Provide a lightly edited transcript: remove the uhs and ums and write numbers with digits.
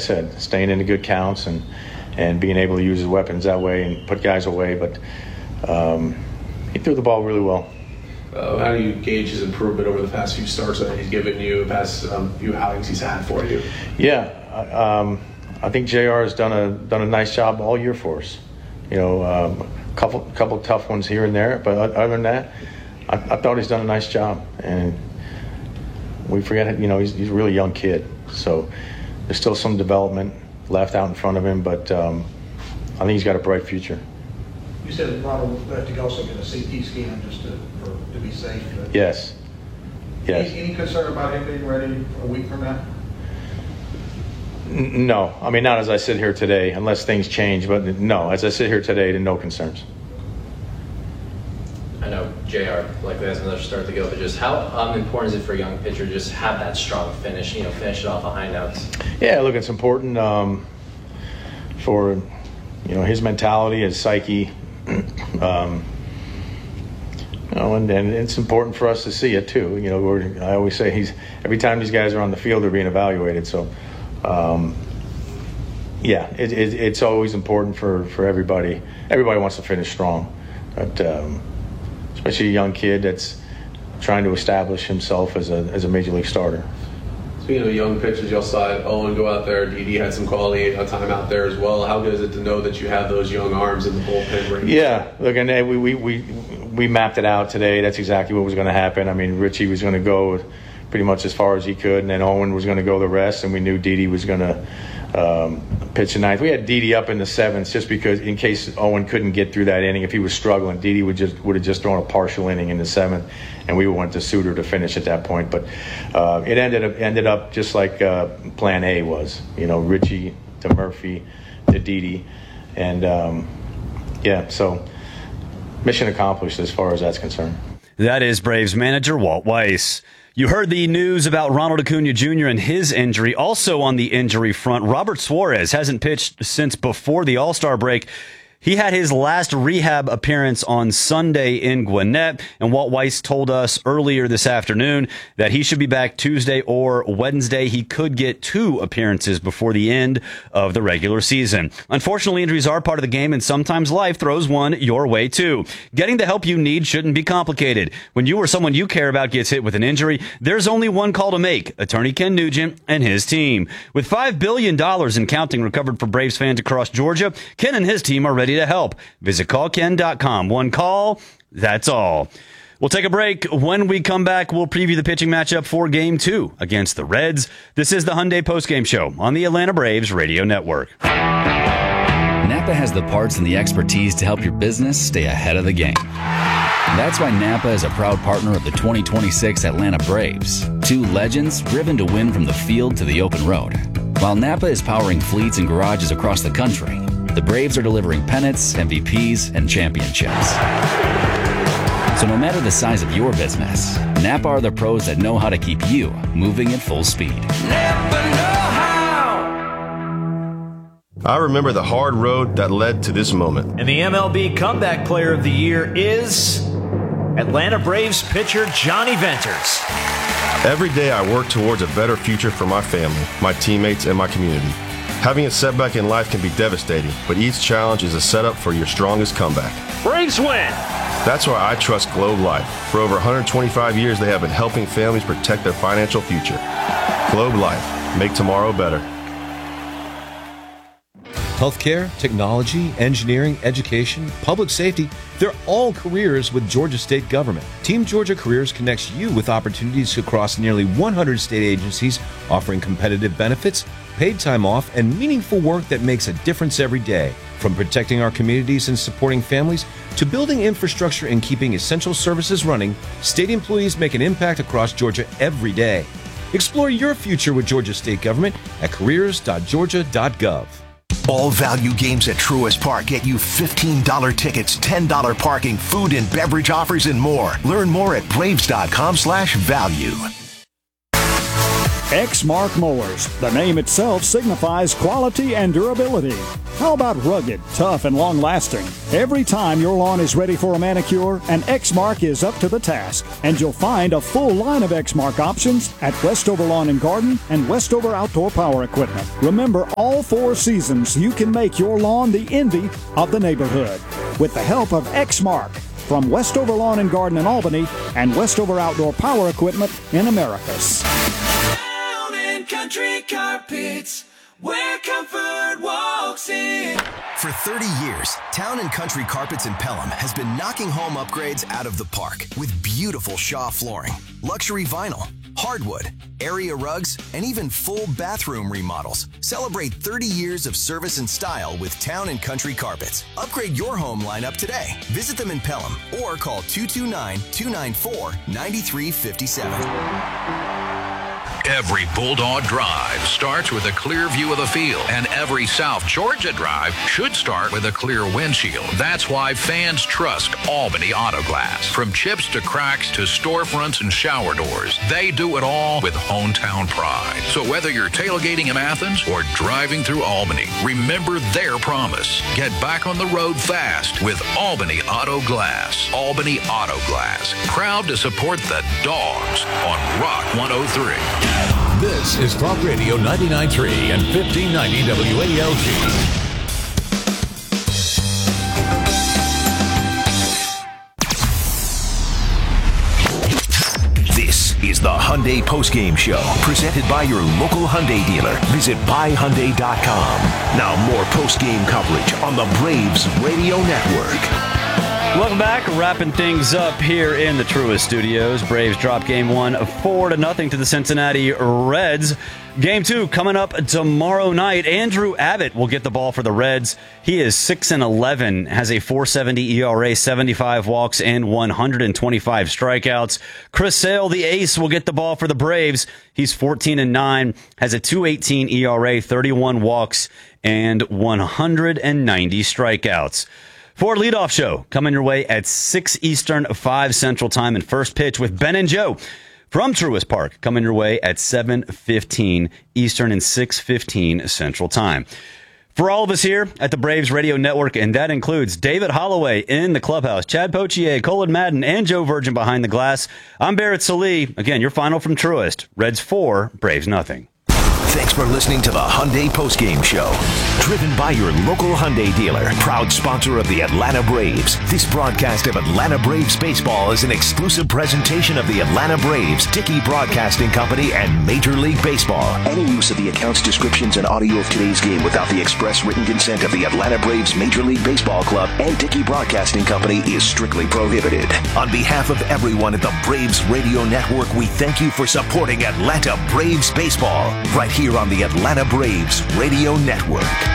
said, staying in the good counts and being able to use his weapons that way and put guys away. But he threw the ball really well. How do you gauge his improvement over the past few starts that he's given you, the past few outings he's had for you? Yeah, I think JR has done a nice job all year for us. You know, a couple tough ones here and there, but other than that, I thought he's done a nice job. And we forget, you know, he's a really young kid, so there's still some development left out in front of him, but I think he's got a bright future. You said Ronald had to also get a CT scan just to be safe. Yes. Any concern about him being ready a week from now? No. I mean, not as I sit here today, unless things change. But no, as I sit here today, there are no concerns. I know JR likely has another start to go, but just how important is it for a young pitcher to just have that strong finish, finish it off a high notes? Yeah, look, it's important for, his mentality, his psyche. And it's important for us to see it too. I always say every time these guys are on the field, they're being evaluated. So, it's always important for everybody. Everybody wants to finish strong, but especially a young kid that's trying to establish himself as a major league starter. Speaking of young pitchers, you also saw Owen go out there. Didi had some quality time out there as well. How good is it to know that you have those young arms in the bullpen range? Yeah, look, and we mapped it out today. That's exactly what was going to happen. I mean, Richie was going to go pretty much as far as he could, and then Owen was going to go the rest, and we knew Didi was going to pitch the ninth. We had Didi up in the seventh just because in case Owen couldn't get through that inning. If he was struggling, Didi would have just thrown a partial inning in the seventh, and we went to Suter to finish at that point. But it ended up just like Plan A was. Richie to Murphy to Didi, and so mission accomplished as far as that's concerned. That is Braves manager Walt Weiss. You heard the news about Ronald Acuna Jr. and his injury. Also on the injury front, Robert Suarez hasn't pitched since before the All-Star break. He had his last rehab appearance on Sunday in Gwinnett, and Walt Weiss told us earlier this afternoon that he should be back Tuesday or Wednesday. He could get 2 appearances before the end of the regular season. Unfortunately, injuries are part of the game, and sometimes life throws one your way too. Getting the help you need shouldn't be complicated. When you or someone you care about gets hit with an injury, there's only one call to make: attorney Ken Nugent and his team. With $5 billion and counting recovered for Braves fans across Georgia, Ken and his team are ready to help. Visit callken.com. One call, that's all. We'll take a break. When we come back, we'll preview the pitching matchup for Game 2 against the Reds. This is the Hyundai Postgame Show on the Atlanta Braves Radio Network. Napa has the parts and the expertise to help your business stay ahead of the game. That's why Napa is a proud partner of the 2026 Atlanta Braves. 2 legends driven to win from the field to the open road. While Napa is powering fleets and garages across the country, the Braves are delivering pennants, MVPs, and championships. So no matter the size of your business, Napa are the pros that know how to keep you moving at full speed. Napa know how. I remember the hard road that led to this moment. And the MLB Comeback Player of the Year is Atlanta Braves pitcher Johnny Venters. Every day I work towards a better future for my family, my teammates, and my community. Having a setback in life can be devastating, but each challenge is a setup for your strongest comeback. Braves win! That's why I trust Globe Life. For over 125 years, they have been helping families protect their financial future. Globe Life. Make tomorrow better. Healthcare, technology, engineering, education, public safety, they're all careers with Georgia State Government. Team Georgia Careers connects you with opportunities across nearly 100 state agencies, offering competitive benefits, paid time off, and meaningful work that makes a difference every day. From protecting our communities and supporting families to building infrastructure and keeping essential services running, state employees make an impact across Georgia every day. Explore your future with Georgia State Government at careers.georgia.gov. All value games at Truist Park get you $15 tickets, $10 parking, food and beverage offers, and more. Learn more at Braves.com/value. Exmark Mowers. The name itself signifies quality and durability. How about rugged, tough, and long-lasting? Every time your lawn is ready for a manicure, an Exmark is up to the task. And you'll find a full line of Exmark options at Westover Lawn and Garden and Westover Outdoor Power Equipment. Remember, all 4 seasons, you can make your lawn the envy of the neighborhood with the help of Exmark from Westover Lawn and Garden in Albany and Westover Outdoor Power Equipment in Americus. Town and Country Carpets, where comfort walks in. For 30 years, Town & Country Carpets in Pelham has been knocking home upgrades out of the park with beautiful Shaw flooring, luxury vinyl, hardwood, area rugs, and even full bathroom remodels. Celebrate 30 years of service and style with Town & Country Carpets. Upgrade your home lineup today. Visit them in Pelham or call 229-294-9357. Every Bulldog drive starts with a clear view of the field, and every South Georgia drive should start with a clear windshield. That's why fans trust Albany Auto Glass. From chips to cracks to storefronts and shower doors, they do it all with hometown pride. So whether you're tailgating in Athens or driving through Albany, remember their promise. Get back on the road fast with Albany Auto Glass. Albany Auto Glass, proud to support the Dogs on Rock 103. This is Talk Radio 99.3 and 1590 WALG. This is the Hyundai Postgame Show, presented by your local Hyundai dealer. Visit buyhyundai.com. Now more postgame coverage on the Braves Radio Network. Welcome back. Wrapping things up here in the Truist Studios. Braves drop Game 1 4-0 to the Cincinnati Reds. Game 2 coming up tomorrow night. Andrew Abbott will get the ball for the Reds. He is 6-11, has a .470 ERA, 75 walks, and 125 strikeouts. Chris Sale, the ace, will get the ball for the Braves. He's 14-9, has a .218 ERA, 31 walks, and 190 strikeouts. For leadoff show, coming your way at 6 Eastern, 5 Central Time, and first pitch with Ben and Joe from Truist Park, coming your way at 7:15 Eastern and 6:15 Central Time. For all of us here at the Braves Radio Network, and that includes David Holloway in the clubhouse, Chad Potier, Colin Madden, and Joe Virgin behind the glass, I'm Barrett Sallee. Again, your final from Truist. Reds 4, Braves nothing. Thanks for listening to the Hyundai Postgame Show. Driven by your local Hyundai dealer, proud sponsor of the Atlanta Braves. This broadcast of Atlanta Braves baseball is an exclusive presentation of the Atlanta Braves, Dickey Broadcasting Company, and Major League Baseball. Any use of the accounts, descriptions, and audio of today's game without the express written consent of the Atlanta Braves Major League Baseball Club and Dickey Broadcasting Company is strictly prohibited. On behalf of everyone at the Braves Radio Network, we thank you for supporting Atlanta Braves baseball right here on the Atlanta Braves Radio Network.